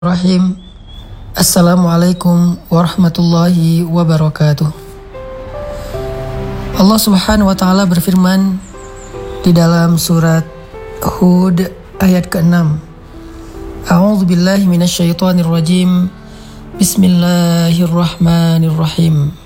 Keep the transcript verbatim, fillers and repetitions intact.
Rahim. Assalamualaikum warahmatullahi wabarakatuh. Allah Subhanahu wa taala berfirman di dalam surat Hud ayat keenam. A'udzubillahi minasyaitonir rajim. Bismillahirrahmanirrahim.